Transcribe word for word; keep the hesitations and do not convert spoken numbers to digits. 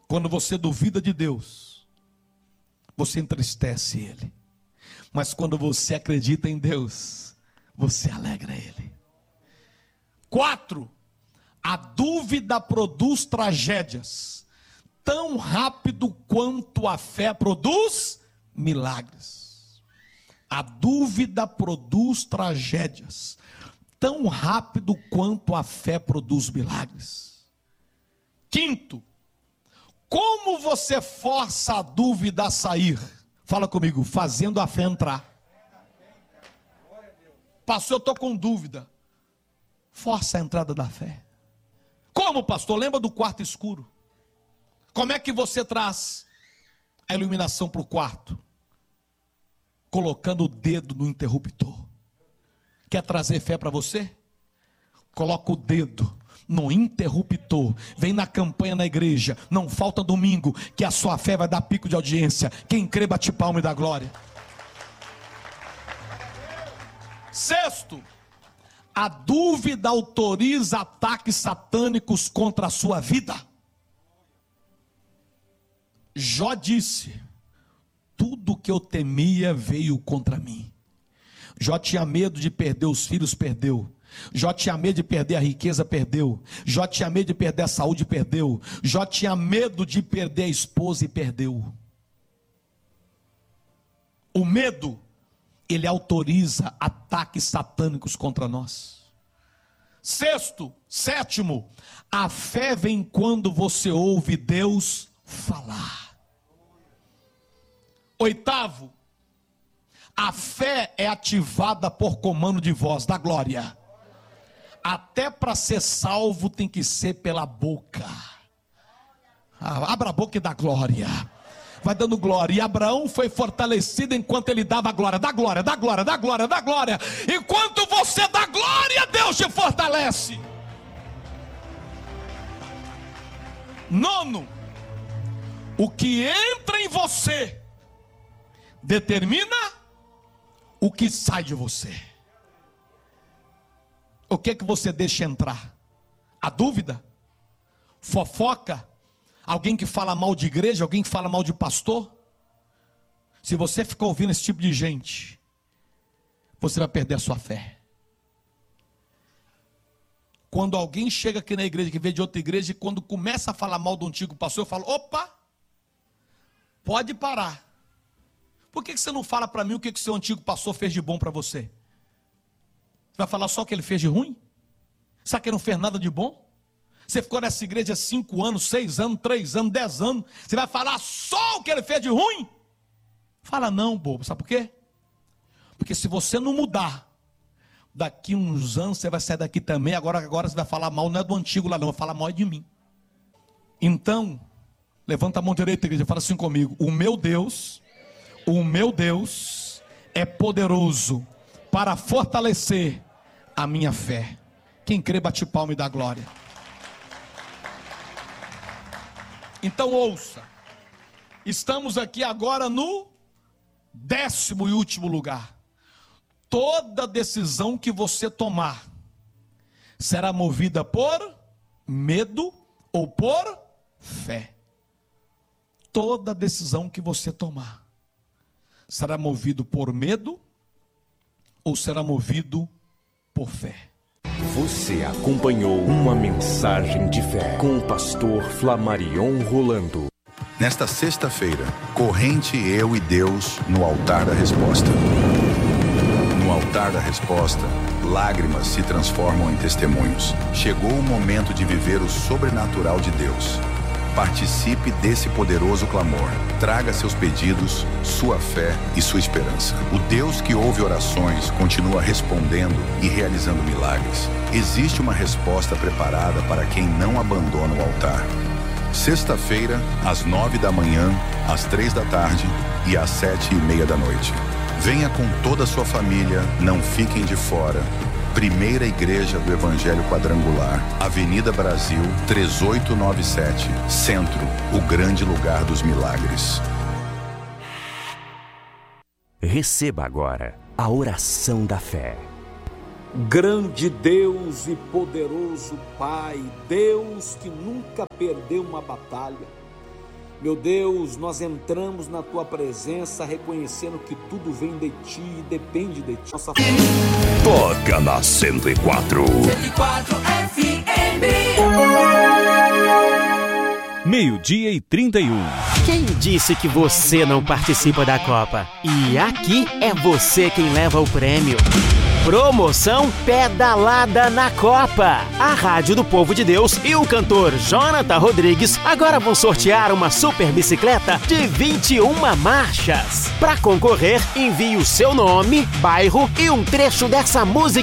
Quando você duvida de Deus, você entristece Ele. Mas quando você acredita em Deus, você alegra Ele. Quatro, a dúvida produz tragédias, tão rápido quanto a fé produz milagres. A dúvida produz tragédias, tão rápido quanto a fé produz milagres. Quinto, como você força a dúvida a sair? Fala comigo, fazendo a fé entrar. Pastor, eu estou com dúvida. Força a entrada da fé. Como, pastor? Lembra do quarto escuro? Como é que você traz a iluminação para o quarto? Colocando o dedo no interruptor. Quer trazer fé para você? Coloca o dedo no interruptor. Vem na campanha na igreja. Não falta domingo que a sua fé vai dar pico de audiência. Quem crê, bate palma e dá glória. Sexto, a dúvida autoriza ataques satânicos contra a sua vida. Jó disse: tudo que eu temia veio contra mim. Jó tinha medo de perder os filhos, perdeu. Jó tinha medo de perder a riqueza, perdeu. Jó tinha medo de perder a saúde, perdeu. Jó tinha medo de perder a esposa e perdeu. O medo, ele autoriza ataques satânicos contra nós. Sexto, sétimo, a fé vem quando você ouve Deus falar. Oitavo, a fé é ativada por comando de voz, da glória. Até para ser salvo tem que ser pela boca. Ah, abra a boca e dá glória. Vai dando glória. E Abraão foi fortalecido enquanto ele dava glória. Dá glória, dá glória, dá glória, dá glória. Enquanto você dá glória, Deus te fortalece. Nono, o que entra em você determina o que sai de você. O que é que você deixa entrar? A dúvida? Fofoca? Alguém que fala mal de igreja? Alguém que fala mal de pastor? Se você ficar ouvindo esse tipo de gente, você vai perder a sua fé. Quando alguém chega aqui na igreja, que veio de outra igreja, e quando começa a falar mal do antigo pastor, eu falo: opa, pode parar. Por que você não fala para mim o que o seu antigo pastor fez de bom para você? Vai falar só o que ele fez de ruim? Sabe que ele não fez nada de bom? Você ficou nessa igreja cinco anos, seis anos, três anos, dez anos. Você vai falar só o que ele fez de ruim? Fala não, bobo. Sabe por quê? Porque se você não mudar, daqui uns anos você vai sair daqui também. Agora, agora você vai falar mal, não é do antigo lá não, vai falar mal é de mim. Então, levanta a mão direita, igreja, fala assim comigo: o meu Deus, o meu Deus é poderoso para fortalecer a minha fé. Quem crê, bate palma e dá glória. Então ouça, estamos aqui agora no décimo e último lugar. Toda decisão que você tomar será movida por medo ou por fé. Toda decisão que você tomar será movido por medo ou será movido por fé. Você acompanhou uma mensagem de fé com o pastor Flamarion Rolando. Nesta sexta-feira, corrente eu e Deus no altar da resposta. No altar da resposta, lágrimas se transformam em testemunhos. Chegou o momento de viver o sobrenatural de Deus. Participe desse poderoso clamor. Traga seus pedidos, sua fé e sua esperança. O Deus que ouve orações continua respondendo e realizando milagres. Existe uma resposta preparada para quem não abandona o altar. Sexta-feira, às nove da manhã, às três da tarde e às sete e meia da noite. Venha com toda a sua família, não fiquem de fora. Primeira Igreja do Evangelho Quadrangular, Avenida Brasil, três oito nove sete, Centro, o grande lugar dos milagres. Receba agora a oração da fé. Grande Deus e poderoso Pai, Deus que nunca perdeu uma batalha, Meu Deus, nós entramos na Tua presença reconhecendo que tudo vem de Ti e depende de Ti. Nossa... Toca na cento e quatro. cento e quatro F M. Meio-dia e trinta e um. Quem disse que você não participa da Copa? E aqui é você quem leva o prêmio. Promoção Pedalada na Copa. A Rádio do Povo de Deus e o cantor Jonathan Rodrigues agora vão sortear uma super bicicleta de vinte e uma marchas. Para concorrer, envie o seu nome, bairro e um trecho dessa música